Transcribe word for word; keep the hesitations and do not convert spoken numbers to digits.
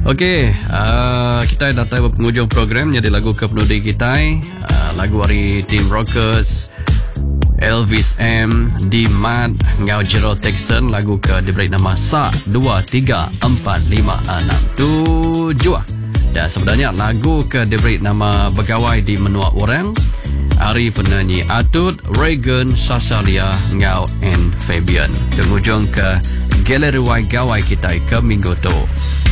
Okey, uh, kita dah tahu penghujung program jadi lagu ke penudi kita. Uh, lagu hari Team Rockers, Elvis M, D-Mat, Ngau Jero Texan. Lagu ke diberi nama Sa dua tiga empat lima enam tujuh. Dan sebenarnya lagu ke diberi nama Begawai di Menua Orang. Hari penyanyi Atut, Reagan, Sasalia, Ngau and Fabian. Penghujung ke galeri gawai kita ke minggu tu.